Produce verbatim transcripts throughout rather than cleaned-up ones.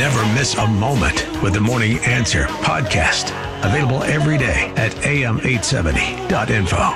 never miss a moment with the Morning Answer podcast. Available every day at a m eight seventy dot info.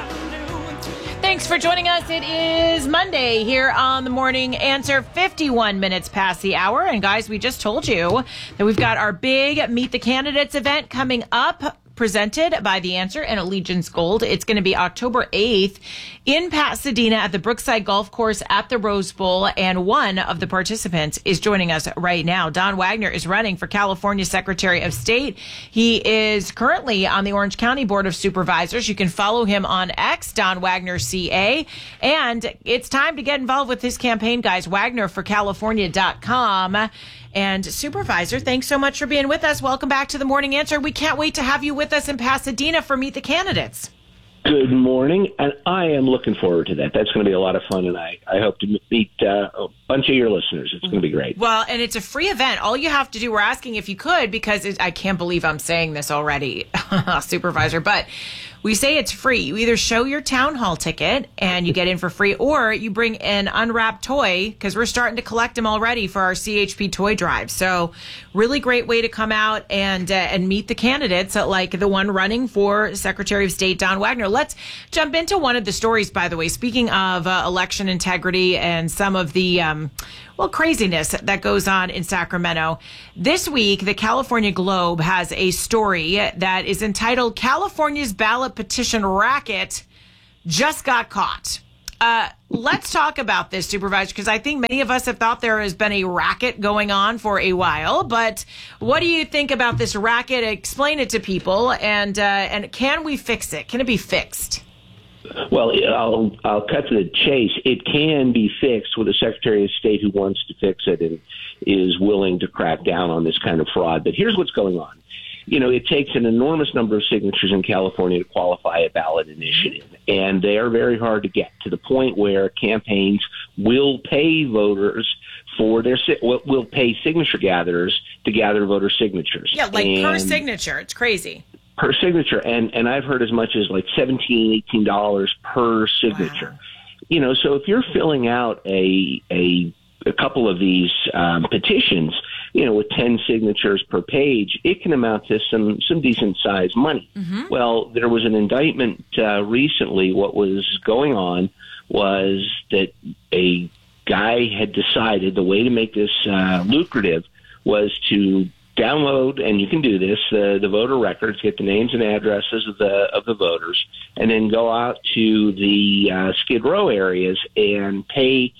Thanks for joining us. It is Monday here on the Morning Answer, fifty-one minutes past the hour. And guys, we just told you that we've got our big Meet the Candidates event coming up, presented by The Answer and Allegiance Gold. It's going to be October eighth in Pasadena at the Brookside Golf Course at the Rose Bowl. And one of the participants is joining us right now. Don Wagner is running for California Secretary of State. He is currently on the Orange County Board of Supervisors. You can follow him on X, Don Wagner C A. And it's time to get involved with his campaign, guys. Wagner for California dot com. And Supervisor, thanks so much for being with us. Welcome back to the Morning Answer. We can't wait to have you with us in Pasadena for Meet the Candidates. Good morning, and I am looking forward to that. That's going to be a lot of fun, and I, I hope to meet uh, a bunch of your listeners. It's going to be great. Well, and it's a free event. All you have to do, we're asking if you could, because it, I can't believe I'm saying this already, Supervisor, but we say it's free. You either show your town hall ticket and you get in for free, or you bring an unwrapped toy, because we're starting to collect them already for our C H P toy drive. So really great way to come out and uh, and meet the candidates, uh, like the one running for Secretary of State, Don Wagner. Let's jump into one of the stories, by the way. Speaking of uh, election integrity and some of the um, well, craziness that goes on in Sacramento. This week, the California Globe has a story that is entitled California's Ballot Petition Racket Just Got Caught. Uh, let's talk about this, Supervisor, because I think many of us have thought there has been a racket going on for a while. But what do you think about this racket? Explain it to people. And, uh, and can we fix it? Can it be fixed? Well, I'll I'll cut to the chase. It can be fixed with a Secretary of State who wants to fix it and is willing to crack down on this kind of fraud. But here's what's going on. You know, it takes an enormous number of signatures in California to qualify a ballot initiative, and they are very hard to get, to the point where campaigns will pay voters for their will pay signature gatherers to gather voter signatures. Yeah, like and, per signature. It's crazy. Per signature, and and I've heard as much as like seventeen, eighteen dollars per signature. Wow. You know, so if you're filling out a a, a couple of these um, petitions, you know, with ten signatures per page, it can amount to some some decent sized money. Mm-hmm. Well, there was an indictment uh, recently. What was going on was that a guy had decided the way to make this uh, lucrative was to download, and you can do this, uh, the voter records, get the names and addresses of the of the voters, and then go out to the uh, Skid Row areas and pay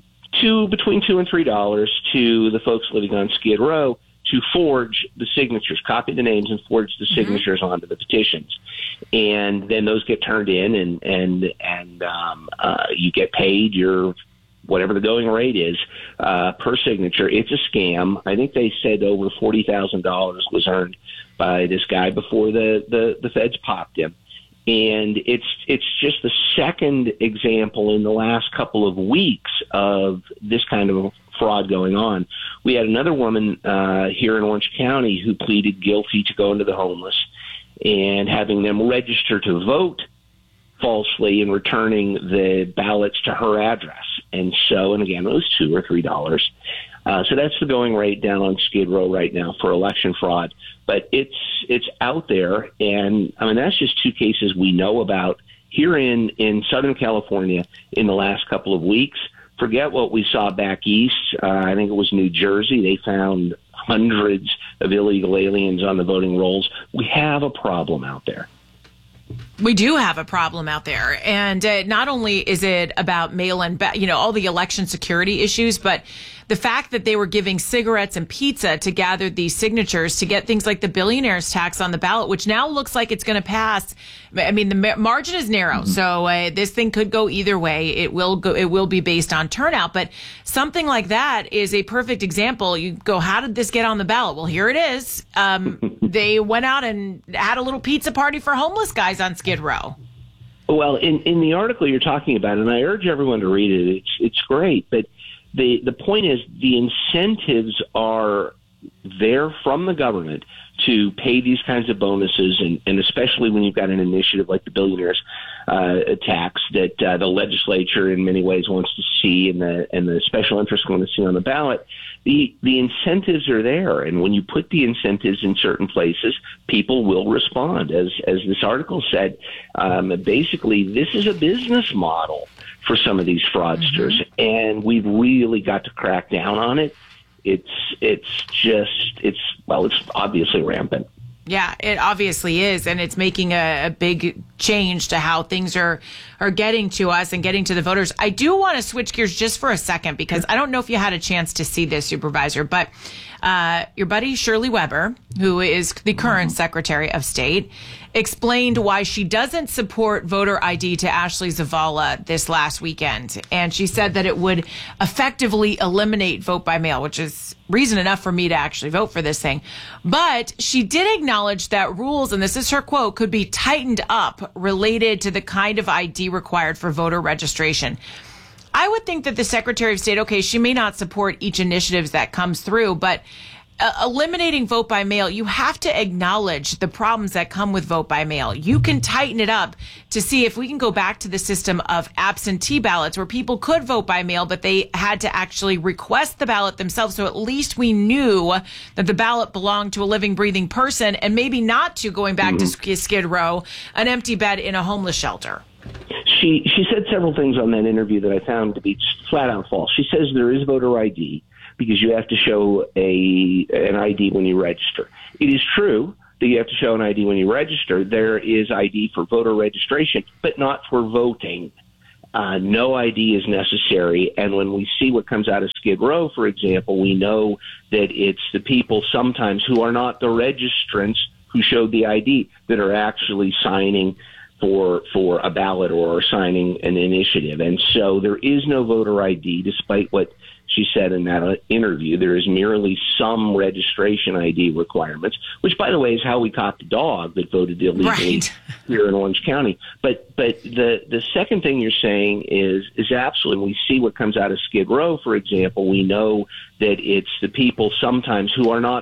two between two and three dollars to the folks living on Skid Row to forge the signatures, copy the names, and forge the signatures mm-hmm. onto the petitions. And then those get turned in, and and and um, uh, you get paid your whatever the going rate is uh, per signature. It's a scam. I think they said over forty thousand dollars was earned by this guy before the, the, the feds popped him. And it's it's just the second example in the last couple of weeks of this kind of fraud going on. We had another woman uh, here in Orange County who pleaded guilty to going to the homeless and having them register to vote falsely and returning the ballots to her address. And so, and again, it was two or three dollars. Uh, so that's the going rate down on Skid Row right now for election fraud. But it's it's out there, and I mean that's just two cases we know about here in in Southern California in the last couple of weeks. Forget what we saw back east. Uh, I think it was New Jersey. They found hundreds of illegal aliens on the voting rolls. We have a problem out there. We do have a problem out there. And uh, not only is it about mail-in, ba- you know, all the election security issues, but the fact that they were giving cigarettes and pizza to gather these signatures to get things like the billionaire's tax on the ballot, which now looks like it's going to pass. I mean, the margin is narrow, mm-hmm. so uh, this thing could go either way. It will go. It will be based on turnout, but something like that is a perfect example. You go, how did this get on the ballot? Well, here it is. Um, they went out and had a little pizza party for homeless guys on Skid Row. Well, in, in the article you're talking about, and I urge everyone to read it, it's it's great, but the the point is the incentives are there from the government to pay these kinds of bonuses, and, and especially when you've got an initiative like the billionaires uh, tax that uh, the legislature in many ways wants to see, and the and the special interests want to see on the ballot. the the incentives are there, and when you put the incentives in certain places, people will respond. As as this article said, um, basically, this is a business model for some of these fraudsters, mm-hmm. and we've really got to crack down on it. It's it's just it's well, it's obviously rampant. Yeah, it obviously is, and it's making a, a big change to how things are are getting to us and getting to the voters. I do want to switch gears just for a second because I don't know if you had a chance to see this, Supervisor, but uh, your buddy Shirley Weber, who is the current Secretary of State, explained why she doesn't support voter I D to Ashley Zavala this last weekend. And she said that it would effectively eliminate vote by mail, which is reason enough for me to actually vote for this thing. But she did acknowledge that rules, and this is her quote, could be tightened up related to the kind of I D required for voter registration. I would think that the Secretary of State, okay, she may not support each initiative that comes through, but Uh, eliminating vote by mail, you have to acknowledge the problems that come with vote by mail. You can tighten it up to see if we can go back to the system of absentee ballots where people could vote by mail, but they had to actually request the ballot themselves. So at least we knew that the ballot belonged to a living, breathing person, and maybe not to, going back mm-hmm. to Skid Row, an empty bed in a homeless shelter. She, she said several things on that interview that I found to be just flat out false. She says there is voter I D, because you have to show a an I D when you register. It is true that you have to show an I D when you register. There is I D for voter registration, but not for voting. Uh, no I D is necessary. And when we see what comes out of Skid Row, for example, we know that it's the people sometimes who are not the registrants who showed the I D that are actually signing for for a ballot or signing an initiative. And so there is no voter I D, despite what she said in that interview. There is merely some registration I D requirements, which, by the way, is how we caught the dog that voted illegally right. here in Orange County. But but the, the second thing you're saying is is absolutely, when we see what comes out of Skid Row, for example, we know that it's the people sometimes who are not